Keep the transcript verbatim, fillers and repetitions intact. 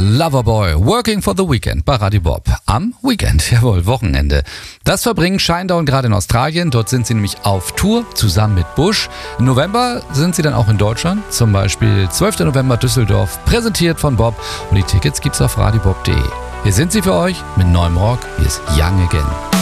Loverboy, Working for the Weekend bei Radio Bob. Am Weekend, jawohl, Wochenende. Das verbringen Shinedown gerade in Australien. Dort sind sie nämlich auf Tour zusammen mit Bush. Im November sind sie dann auch in Deutschland. Zum Beispiel zwölften November Düsseldorf, präsentiert von Bob. Und die Tickets gibt's auf radiobob punkt de. Hier sind sie für euch mit neuem Rock. Hier ist Young Again.